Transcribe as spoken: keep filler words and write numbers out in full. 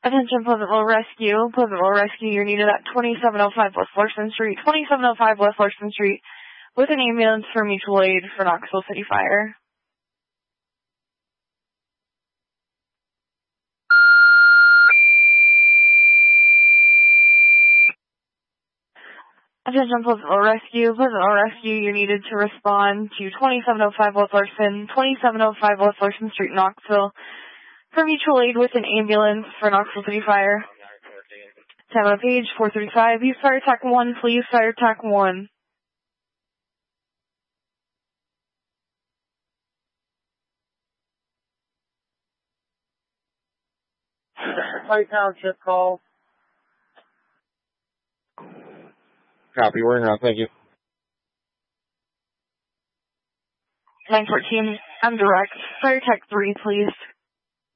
Attention Pleasantville Rescue. Pleasantville Rescue, you're needed at twenty-seven oh five West Larson Street. twenty-seven oh five West Larson Street with an ambulance for mutual aid for Knoxville City Fire. Attention Pleasantville Rescue. Pleasantville Rescue, you're needed to respond to twenty-seven oh five West Larson, twenty-seven oh five West Larson Street, Knoxville, for mutual aid with an ambulance for Knoxville City Fire. Tamara Page, four thirty-five. Use Fire Tac one, please. Fire Tac one. Clay Township call. Copy, we're in route, thank you. nine fourteen, I'm direct. Fire Tac three, please.